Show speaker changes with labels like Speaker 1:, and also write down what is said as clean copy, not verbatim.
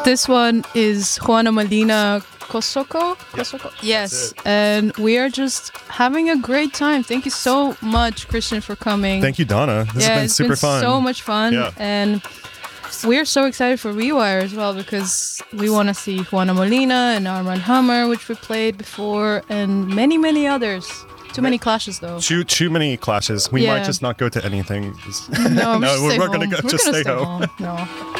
Speaker 1: This one is Juana Molina Kosoko. Yes, and we are just having a great time. Thank you so much, Christian, for coming.
Speaker 2: Thank you, Donna. This has been super fun.
Speaker 1: So much fun, and we're so excited for Rewire as well because we want to see Juana Molina and Armand Hammer, which we played before, and many, many others. Too many clashes, though.
Speaker 2: Too many clashes. We might just not go to anything.
Speaker 1: No,
Speaker 2: we're
Speaker 1: going
Speaker 2: to go.
Speaker 1: We're
Speaker 2: just
Speaker 1: gonna
Speaker 2: stay home.
Speaker 1: No.